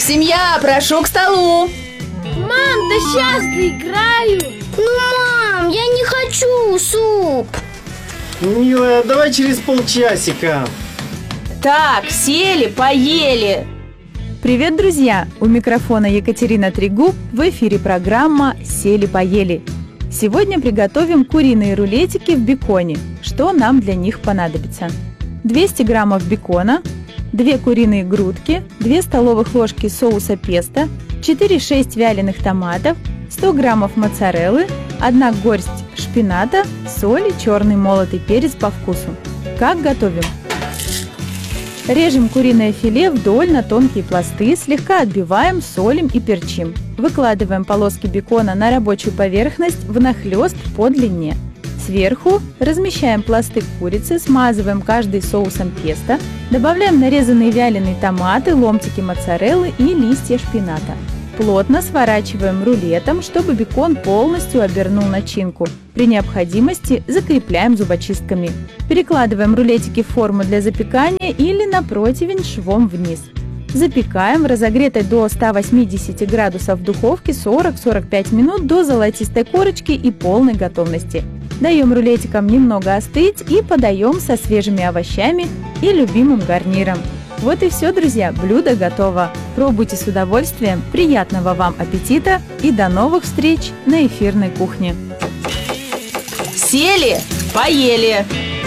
Семья, прошу к столу. Мам, да сейчас доиграю. Мам, я не хочу суп. Милая, давай через полчасика. Так, сели, поели. Привет, друзья! У микрофона Екатерина Трегуб, в эфире программа «Сели-поели». Сегодня приготовим куриные рулетики в беконе. Что нам для них понадобится? 200 граммов бекона, 2 куриные грудки, 2 столовых ложки соуса песто, 4-6 вяленых томатов, 100 граммов моцареллы, 1 горсть шпината, соль и черный молотый перец по вкусу. Как готовим? Режем куриное филе вдоль на тонкие пласты, слегка отбиваем, солим и перчим. Выкладываем полоски бекона на рабочую поверхность внахлёст по длине. Сверху размещаем пласты курицы, смазываем каждый соусом песто, добавляем нарезанные вяленые томаты, ломтики моцареллы и листья шпината. Плотно сворачиваем рулетом, чтобы бекон полностью обернул начинку. При необходимости закрепляем зубочистками. Перекладываем рулетики в форму для запекания или на противень швом вниз. Запекаем в разогретой до 180 градусов духовке 40-45 минут до золотистой корочки и полной готовности. Даем рулетикам немного остыть и подаем со свежими овощами и любимым гарниром. Вот и все, друзья, блюдо готово. Пробуйте с удовольствием, приятного вам аппетита и до новых встреч на эфирной кухне. Сели, поели.